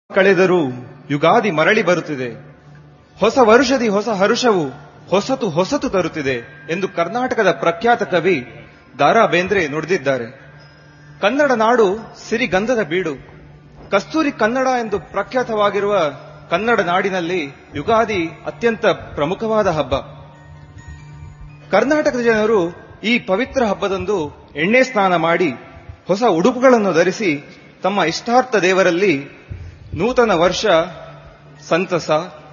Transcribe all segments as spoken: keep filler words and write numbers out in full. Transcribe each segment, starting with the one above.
ಕಳೆದರೂ ಯುಗಾದಿ ಮರಳಿ ಬರುತ್ತಿದೆ. ಹೊಸ ವರುಷದಿ ಹೊಸ ಹರುಷವು ಹೊಸತು ಹೊಸತು ತರುತ್ತಿದೆ ಎಂದು ಕರ್ನಾಟಕದ ಪ್ರಖ್ಯಾತ ಕವಿ ದಾರಾ ಬೇಂದ್ರೆ ನುಡಿದಿದ್ದಾರೆ. ಕನ್ನಡ ನಾಡು ಸಿರಿಗಂಧದ ಬೀಡು. ಕಸ್ತೂರಿ ಕನ್ನಡ ಎಂದು ಪ್ರಖ್ಯಾತವಾಗಿರುವ ಕನ್ನಡ ನಾಡಿನಲ್ಲಿ ಯುಗಾದಿ ಅತ್ಯಂತ ಪ್ರಮುಖವಾದ ಹಬ್ಬ. ಕರ್ನಾಟಕದ ಜನರು ಈ ಪವಿತ್ರ ಹಬ್ಬದಂದು ಎಣ್ಣೆ ಸ್ನಾನ ಮಾಡಿ ಹೊಸ ಉಡುಪುಗಳನ್ನು ಧರಿಸಿ ತಮ್ಮ ಇಷ್ಟಾರ್ಥ ದೇವರಲ್ಲಿ ನೂತನ ವರ್ಷ ಸಂತಸ,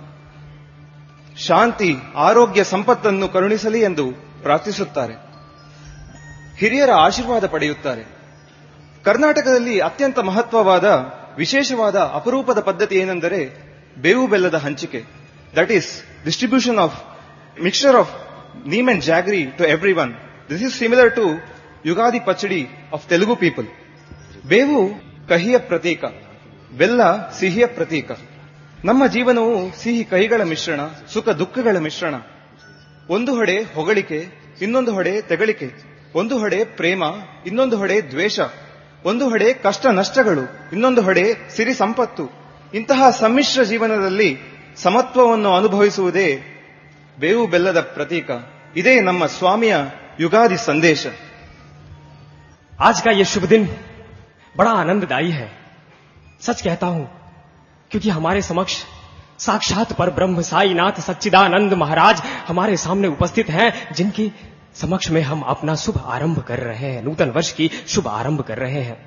ಶಾಂತಿ, ಆರೋಗ್ಯ, ಸಂಪತ್ತನ್ನು ಕರುಣಿಸಲಿ ಎಂದು ಪ್ರಾರ್ಥಿಸುತ್ತಾರೆ. ಹಿರಿಯರ ಆಶೀರ್ವಾದ ಪಡೆಯುತ್ತಾರೆ. ಕರ್ನಾಟಕದಲ್ಲಿ ಅತ್ಯಂತ ಮಹತ್ವವಾದ, ವಿಶೇಷವಾದ, ಅಪರೂಪದ ಪದ್ಧತಿ ಏನೆಂದರೆ ಬೇವು ಬೆಲ್ಲದ ಹಂಚಿಕೆ. That is distribution of mixture of neem and jaggery to every one. This is similar to Ugadi pachadi of Telugu people. ಬೇವು ಕಹಿಯ ಪ್ರತೀಕ, ಬೆಲ್ಲ ಸಿಹಿಯ ಪ್ರತೀಕ. ನಮ್ಮ ಜೀವನವು ಸಿಹಿ ಕಹಿಗಳ ಮಿಶ್ರಣ, ಸುಖ ದುಃಖಗಳ ಮಿಶ್ರಣ. ಒಂದು ಹೊಡೆ ಹೊಗಳಿಕೆ, ಇನ್ನೊಂದು ಹೊಡೆ ತೆಗಳಿಕೆ. ಒಂದು ಹೊಡೆ ಪ್ರೇಮ, ಇನ್ನೊಂದು ಹೊಡೆ ದ್ವೇಷ. ಒಂದು ಹೊಡೆ ಕಷ್ಟ ನಷ್ಟಗಳು, ಇನ್ನೊಂದು ಹೊಡೆ ಸಿರಿ ಸಂಪತ್ತು. ಇಂತಹ ಸಮ್ಮಿಶ್ರ ಜೀವನದಲ್ಲಿ ಸಮತ್ವವನ್ನು ಅನುಭವಿಸುವುದೇ ಬೇವು ಬೆಲ್ಲದ ಪ್ರತೀಕ. ಇದೇ ನಮ್ಮ ಸ್ವಾಮಿಯ ಯುಗಾದಿ ಸಂದೇಶ. आज का ये शुभ दिन बड़ा आनंददायी है, सच कहता हूं, क्योंकि हमारे समक्ष साक्षात पर ब्रह्म साईनाथ सच्चिदानंद महाराज हमारे सामने उपस्थित हैं, जिनकी समक्ष में हम अपना शुभ आरंभ कर रहे हैं, नूतन वर्ष की शुभ आरंभ कर रहे हैं.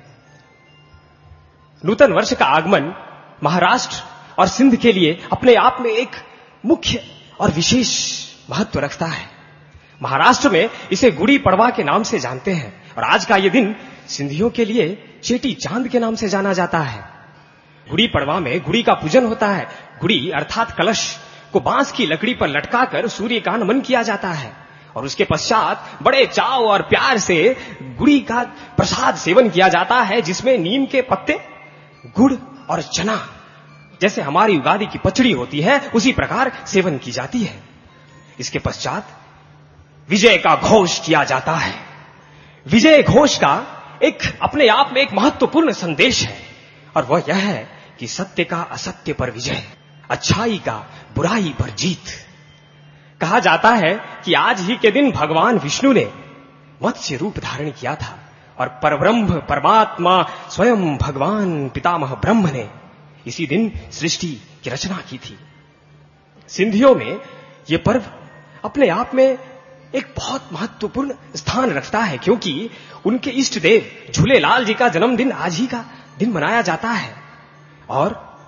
नूतन वर्ष का आगमन महाराष्ट्र और सिंध के लिए अपने आप में एक मुख्य और विशेष महत्व रखता है. महाराष्ट्र में इसे गुड़ी पड़वा के नाम से जानते हैं और आज का ये दिन सिंधियों के लिए चेटी चांद के नाम से जाना जाता है. गुड़ी पड़वा में गुड़ी का पूजन होता है. गुड़ी अर्थात कलश को बांस की लकड़ी पर लटकाकर सूर्य का नमन किया जाता है और उसके पश्चात बड़े चाव और प्यार से गुड़ी का प्रसाद सेवन किया जाता है, जिसमें नीम के पत्ते, गुड़ और चना, जैसे हमारी युगादि की पचड़ी होती है उसी प्रकार सेवन की जाती है. इसके पश्चात विजय का घोष किया जाता है. विजय घोष का एक अपने आप में एक महत्वपूर्ण संदेश है और वह यह है कि सत्य का असत्य पर विजय, अच्छाई का बुराई पर जीत. कहा जाता है कि आज ही के दिन भगवान विष्णु ने मत्स्य रूप धारण किया था और परब्रह्म परमात्मा स्वयं भगवान पितामह ब्रह्म ने इसी दिन सृष्टि की रचना की थी. सिंधियों में यह पर्व अपने आप में एक बहुत महत्वपूर्ण स्थान रखता है, क्योंकि उनके इष्ट देव झूलेलाल जी का जन्मदिन आज ही का दिन मनाया जाता है और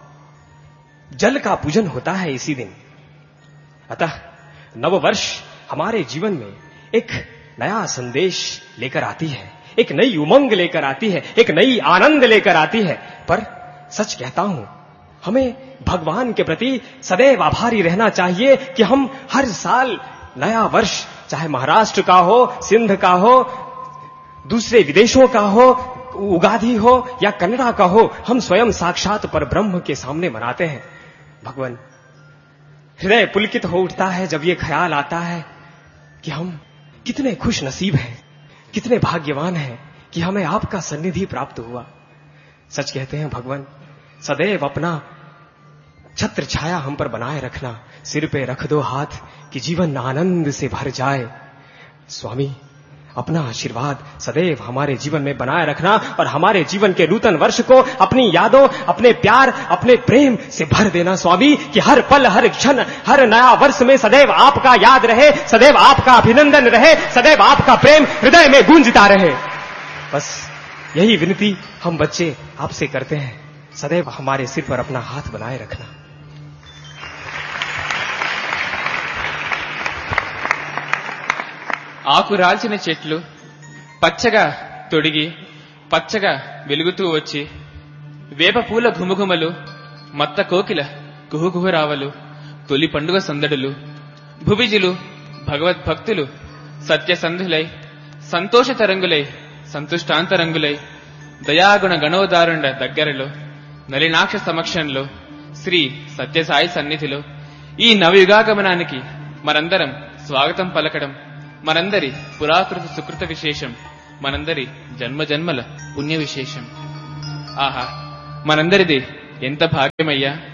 जल का पूजन होता है इसी दिन. अतः नववर्ष हमारे जीवन में एक नया संदेश लेकर आती है, एक नई उमंग लेकर आती है, एक नई आनंद लेकर आती है. पर सच कहता हूं, हमें भगवान के प्रति सदैव आभारी रहना चाहिए कि हम हर साल नया वर्ष, चाहे महाराष्ट्र का हो, सिंध का हो, दूसरे विदेशों का हो, उगादी हो या कन्नड़ा का हो, हम स्वयं साक्षात पर ब्रह्म के सामने मनाते हैं. भगवान, हृदय पुलकित हो उठता है जब ये ख्याल आता है कि हम कितने खुश नसीब हैं, कितने भाग्यवान हैं कि हमें आपका सन्निधि प्राप्त हुआ. सच कहते हैं भगवान, सदैव अपना छत्र छाया हम पर बनाए रखना, सिर पे रख दो हाथ कि जीवन आनंद से भर जाए. स्वामी, अपना आशीर्वाद सदैव हमारे जीवन में बनाए रखना और हमारे जीवन के नूतन वर्ष को अपनी यादों, अपने प्यार, अपने प्रेम से भर देना स्वामी, कि हर पल, हर क्षण, हर नया वर्ष में सदैव आपका याद रहे, सदैव आपका अभिनंदन रहे, सदैव आपका प्रेम हृदय में गूंजता रहे. बस यही विनती हम बच्चे आपसे करते हैं, सदैव हमारे सिर पर अपना हाथ बनाए रखना. ఆకు రాల్చిన చెట్లు పచ్చగా తొడిగి పచ్చగా వెలుగుతూ వచ్చి, వేప పూల ఘుమఘుమలు, మత్త కోకిల కుహుకుహురావలు, తొలి పండుగ సందడులు, భువిజులు భగవద్భక్తులు సత్యసంధులై సంతోష తరంగులై సంతుష్టాంతరంగులై దయాగుణ గణోదారుండ దగ్గరలో నలినాక్ష సమక్షంలో శ్రీ సత్యసాయి సన్నిధిలో ఈ నవయుగాగమనానికి మనందరం స్వాగతం పలకడం మనందరి పురాకృత సుకృత విశేషం, మనందరి జన్మ జన్మల పుణ్య విశేషం. ఆహా, మనందరిది ఎంత భాగ్యమయ్యా.